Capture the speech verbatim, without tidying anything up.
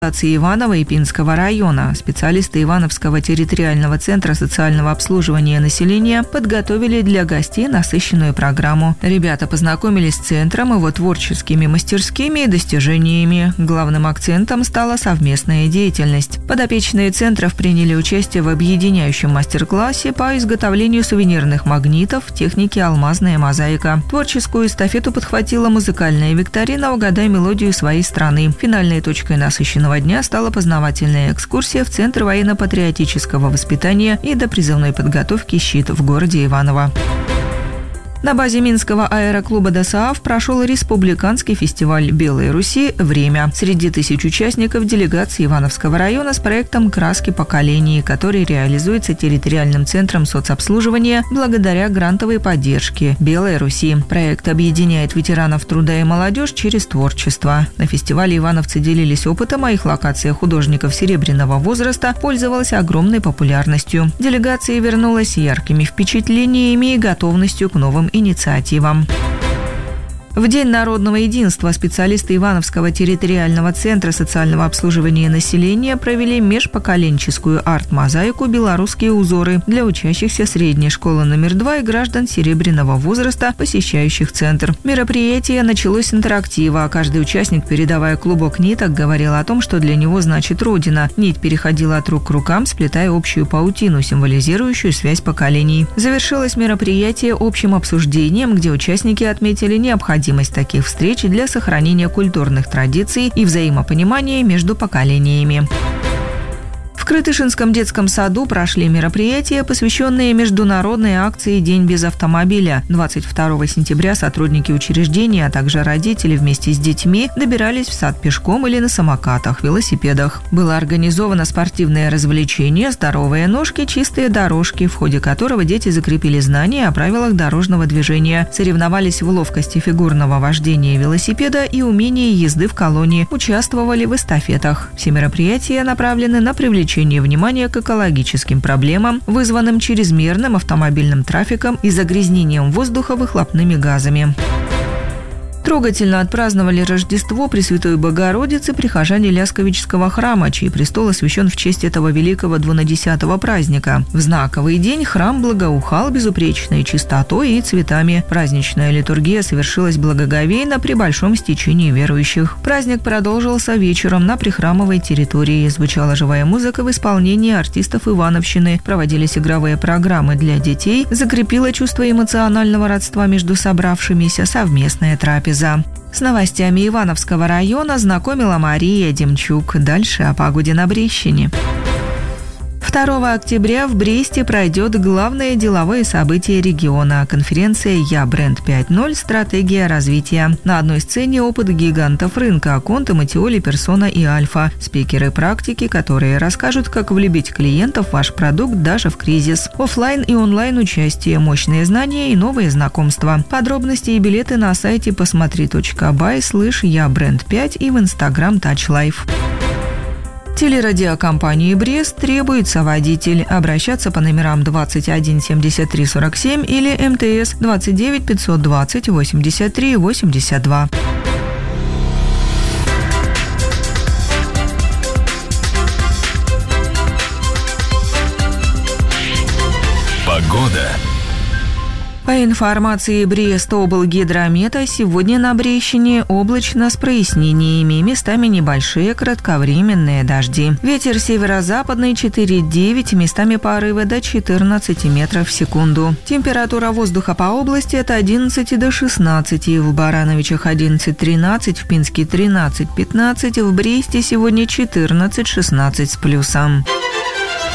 Иваново и Пинского района. Специалисты Ивановского территориального центра социального обслуживания населения подготовили для гостей насыщенную программу. Ребята познакомились с центром, его творческими мастерскими и достижениями. Главным акцентом стала совместная деятельность. Подопечные центров приняли участие в объединяющем мастер-классе по изготовлению сувенирных магнитов в технике «Алмазная мозаика». Творческую эстафету подхватила музыкальная викторина «Угадай мелодию своей страны». Финальной точкой насыщенного дня стала познавательная экскурсия в Центр военно-патриотического воспитания и допризывной подготовки «Щит» в городе Иваново. На базе Минского аэроклуба ДОСААФ прошел республиканский фестиваль «Белой Руси. Время». Среди тысяч участников делегации Ивановского района с проектом «Краски поколений», который реализуется территориальным центром соцобслуживания благодаря грантовой поддержке «Белой Руси». Проект объединяет ветеранов труда и молодежь через творчество. На фестивале ивановцы делились опытом, а их локация художников серебряного возраста пользовалась огромной популярностью. Делегация вернулась яркими впечатлениями и готовностью к новым инициативам. В День народного единства специалисты Ивановского территориального центра социального обслуживания населения провели межпоколенческую арт-мозаику «Белорусские узоры» для учащихся средней школы номер два и граждан серебряного возраста, посещающих центр. Мероприятие началось с интерактива. Каждый участник, передавая клубок ниток, говорил о том, что для него значит Родина. Нить переходила от рук к рукам, сплетая общую паутину, символизирующую связь поколений. Завершилось мероприятие общим обсуждением, где участники отметили необходимость таких встреч для сохранения культурных традиций и взаимопонимания между поколениями. В Крытышинском детском саду прошли мероприятия, посвященные международной акции «День без автомобиля». двадцать второго сентября сотрудники учреждения, а также родители вместе с детьми добирались в сад пешком или на самокатах, велосипедах. Было организовано спортивное развлечение «Здоровые ножки, чистые дорожки», в ходе которого дети закрепили знания о правилах дорожного движения, соревновались в ловкости фигурного вождения велосипеда и умении езды в колонне, участвовали в эстафетах. Все мероприятия направлены на привлечение внимания к экологическим проблемам, вызванным чрезмерным автомобильным трафиком и загрязнением воздуха выхлопными газами. Трогательно отпраздновали Рождество Пресвятой Богородицы прихожане Лясковичского храма, чей престол освящен в честь этого великого двунадесятого праздника. В знаковый день храм благоухал безупречной чистотой и цветами. Праздничная литургия совершилась благоговейно при большом стечении верующих. Праздник продолжился вечером на прихрамовой территории. Звучала живая музыка в исполнении артистов Ивановщины. Проводились игровые программы для детей. Закрепила чувство эмоционального родства между собравшимися совместная трапеза. С новостями Ивановского района знакомила Мария Демчук. Дальше о погоде на Брещине. второго октября в Бресте пройдет главное деловое событие региона – конференция «Я бренд пять ноль. Стратегия развития». На одной сцене опыт гигантов рынка – Конте, Матиоли, Персона и Альфа. Спикеры-практики, которые расскажут, как влюбить клиентов в ваш продукт даже в кризис. Оффлайн и онлайн участие, мощные знания и новые знакомства. Подробности и билеты на сайте посмотри точка бай слэш я бренд пять и в Instagram Touch Life. Телерадиокомпании «Брест» требуется водитель. Обращаться по номерам двадцать один семьдесят три сорок семь или МТС двадцать девять пятьсот двадцать восемьдесят три восемьдесят два. Погода. По информации Брест-облгидромета, сегодня на Брещине облачно с прояснениями, местами небольшие кратковременные дожди. Ветер северо-западный четыре девять, местами порывы до четырнадцати метров в секунду. Температура воздуха по области от одиннадцати до шестнадцати, в Барановичах одиннадцать тринадцать, в Пинске тринадцать пятнадцать, в Бресте сегодня четырнадцать шестнадцать с плюсом.